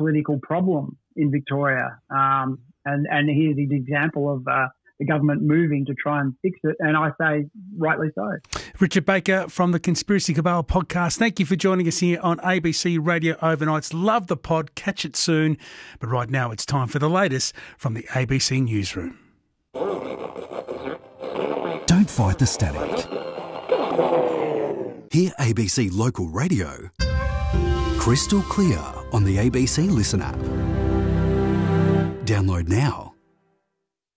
political problem in Victoria. And here's an example of the government moving to try and fix it, and I say rightly so. Richard Baker from the Conspiracy Cabal podcast, thank you for joining us here on ABC Radio Overnights. Love the pod, catch it soon. But right now it's time for the latest from the ABC Newsroom. Don't fight the static. Hear ABC Local Radio crystal clear on the ABC Listen app. Download now.